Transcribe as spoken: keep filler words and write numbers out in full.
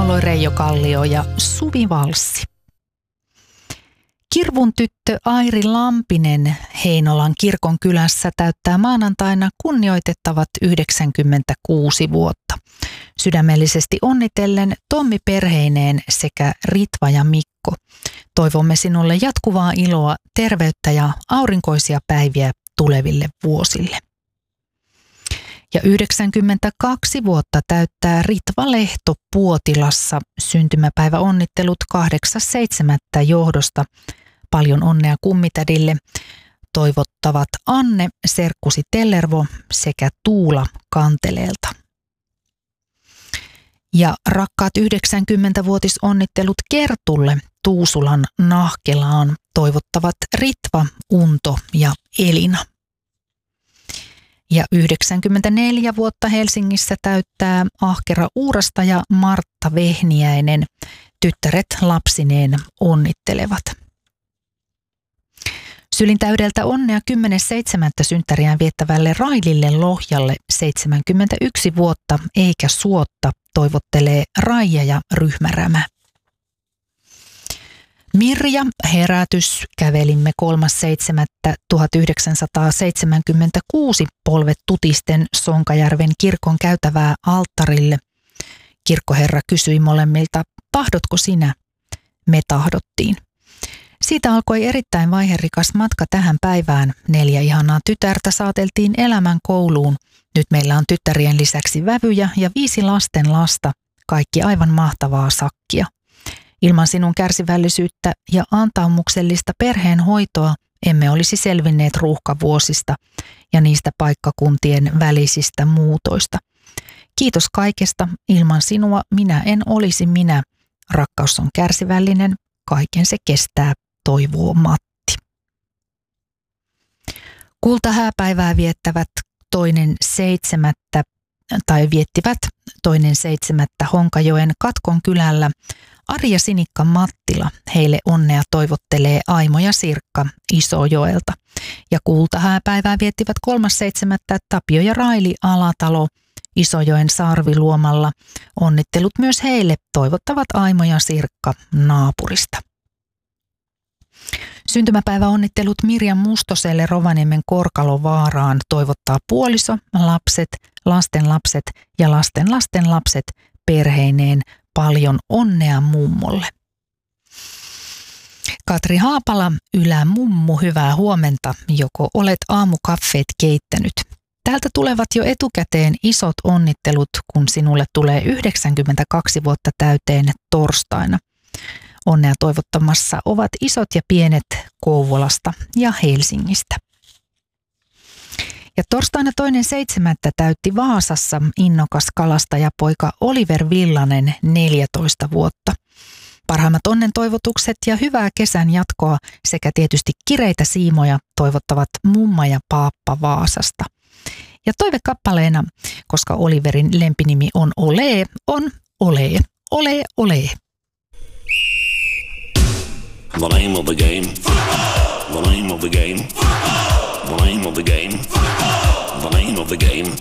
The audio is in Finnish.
lauloi Reijo Kallio ja Suvi Valssi. Kirvun tyttö Airi Lampinen Heinolan kirkon kylässä täyttää maanantaina kunnioitettavat yhdeksänkymmentäkuusi vuotta. Sydämellisesti onnitellen Tommi perheineen sekä Ritva ja Mikko. Toivomme sinulle jatkuvaa iloa, terveyttä ja aurinkoisia päiviä tuleville vuosille. Ja yhdeksänkymmentäkaksi vuotta täyttää Ritva Lehto Puotilassa. Syntymäpäiväonnittelut kahdeksas seitsemättä johdosta. Paljon onnea kummitädille. Toivottavat Anne Serkkusi Tellervo sekä Tuula Kanteleelta. Ja rakkaat yhdeksänkymmentävuotisonnittelut Kertulle Tuusulan Nahkelaan toivottavat Ritva, Unto ja Elina. Ja yhdeksänkymmentäneljä vuotta Helsingissä täyttää ahkera Uurasta ja Martta Vehniäinen. Tyttäret lapsineen onnittelevat. Sylintäydeltä onnea kymmenes seitsemättä synttäriään viettävälle Railille Lohjalle seitsemänkymmentäyksi vuotta eikä suotta toivottelee Raija ja Ryhmärämä. Mirja herätys kävelimme kolmas seitsemättä tuhatyhdeksänsataaseitsemänkymmentäkuusi polvet tutisten Sonkajärven kirkon käytävää alttarille. Kirkkoherra kysyi molemmilta, tahdotko sinä? Me tahdottiin. Siitä alkoi erittäin vaiherikas matka tähän päivään. Neljä ihanaa tytärtä saateltiin elämän kouluun. Nyt meillä on tyttärien lisäksi vävyjä ja viisi lasten lasta. Kaikki aivan mahtavaa sakkia. Ilman sinun kärsivällisyyttä ja antaumuksellista perheen hoitoa emme olisi selvinneet ruuhkavuosista ja niistä paikkakuntien välisistä muutoista. Kiitos kaikesta. Ilman sinua minä en olisi minä. Rakkaus on kärsivällinen. Kaiken se kestää, toivoo Matti. Kultahääpäivää viettävät toinen seitsemättä tai viettivät toinen seitsemättä Honkajoen Katkon kylällä Arja Sinikka Mattila. Heille onnea toivottelee Aimo ja Sirkka Isojoelta. Ja kultahääpäivää viettivät kolmas seitsemättä Tapio ja Raili Alatalo Isojoen Sarviluomalla. Onnittelut myös heille toivottavat Aimo ja Sirkka naapurista. Syntymäpäiväonnittelut Mirjam Mustoselle Rovaniemen Korkalovaaraan toivottaa puoliso, lapset, lasten lapset ja lasten lasten lapset perheineen. Paljon onnea mummolle. Katri Haapala, Ylämummu, hyvää huomenta. Joko olet aamukaffeet keittänyt? Täältä tulevat jo etukäteen isot onnittelut, kun sinulle tulee yhdeksänkymmentäkaksi vuotta täyteen torstaina. Onnea toivottamassa ovat isot ja pienet Kouvolasta ja Helsingistä. Ja torstaina toinen seitsemättä täytti Vaasassa innokas kalastajapoika Oliver Villanen neljätoista vuotta. Parhaimmat onnen toivotukset ja hyvää kesän jatkoa sekä tietysti kireitä siimoja toivottavat mumma ja paappa Vaasasta. Ja toivekappaleena, koska Oliverin lempinimi on Ole, on Ole, Ole, Ole. The name of the game. The name of the game. The name of the game. The name of the game.